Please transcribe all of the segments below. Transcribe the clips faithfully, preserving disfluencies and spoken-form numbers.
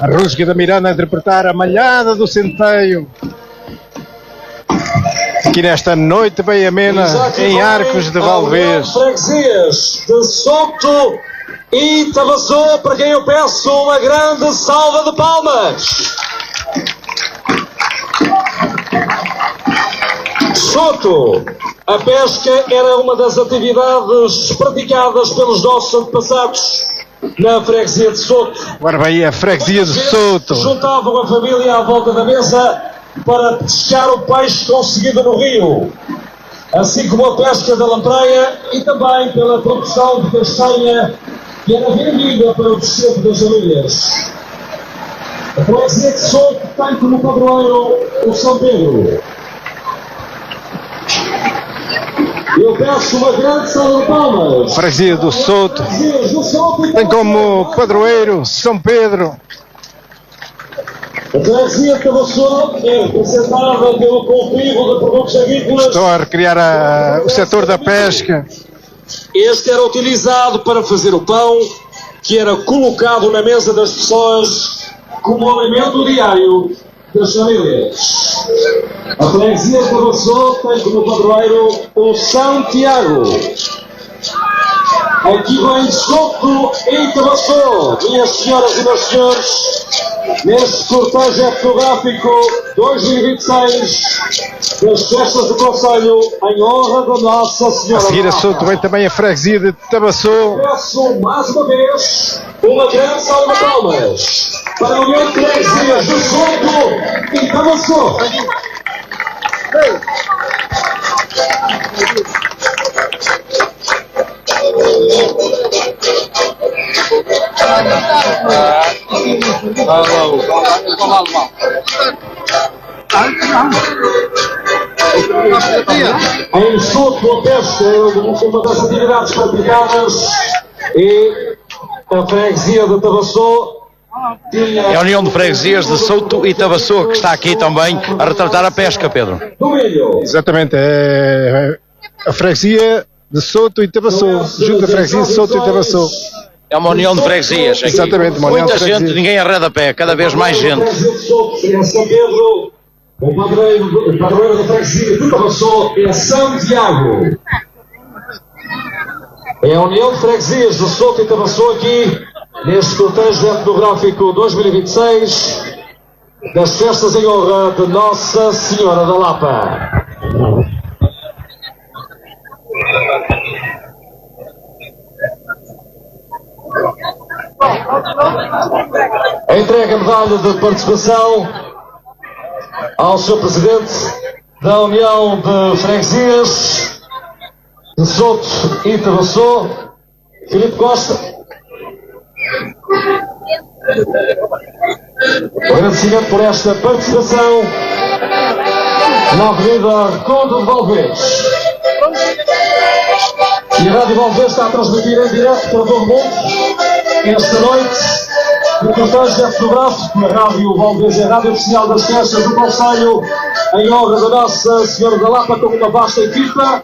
A Rusga da Miranda a interpretar a Malhada do Centeio. Aqui nesta noite bem amena em Arcos de Valdevez. Freguesias de Soto e Tavassou, para quem eu peço uma grande salva de palmas. Soto. A pesca era uma das atividades praticadas pelos nossos antepassados na freguesia de Soto. Agora vai aí a freguesia de Soto. Juntavam a família à volta da mesa para pescar o peixe conseguido no rio, assim como a pesca da lampreia e também pela produção de castanha que era vendida para o sustento das famílias. A freguesia de Soto tem como padroeiro o São Pedro. Eu peço uma grande salva de palmas. Freguesia do Soto tem como padroeiro São Pedro. A freguesia de Tavassou é representada pelo cultivo de produtos agrícolas. Estão a recriar a, o setor da pesca. Este era utilizado para fazer o pão, que era colocado na mesa das pessoas como alimento diário das famílias. A freguesia de Tavassou tem como padroeiro o São Tiago. Aqui vem Soto e Tavassou, minhas senhoras e meus senhores, neste cortejo etnográfico dois mil e vinte e seis das festas do Conselho em honra da Nossa Senhora. A seguir a Soto vem também a freguesia de Tavassou. Peço mais uma vez uma grande salva de palmas para a União de Freguesias de Soto e Tavassou. Em Soto, a pesca é uma das atividades praticadas e a freguesia de Tavassou tinha... É a União de Freguesias de Soto e Tavassou que está aqui também a retratar a pesca, Pedro. Exatamente, é a freguesia de Soto e Tavassou, junto à freguesia de Soto e Tavassou. É uma união de freguesias. Aqui. Exatamente, uma união Muita de freguesias. gente, ninguém arreda pé, cada vez mais gente. São Pedro, o padroeiro, o padroeiro da freguesia de Tavassou é São Tiago. É a União de Freguesias de Soto e Tavassou aqui, neste cortejo etnográfico dois mil e vinte e seis, das festas em honra de Nossa Senhora da Lapa. Entrega a medalha de participação ao senhor Presidente da União de Freguesias de Soto e Tavassou, Filipe Costa. O agradecimento por esta participação na Avenida Conde de Valdevez. E a Rádio Valdevez está a transmitir em direto para todo o mundo esta noite no cortejo etnográfico na Rádio Valdevez, a Rádio Oficial das Festas do Conselho, em honra da Nossa Senhora da Lapa, com uma vasta equipa.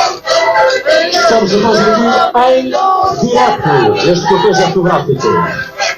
Estamos a transmitir em direto este cortejo etnográfico.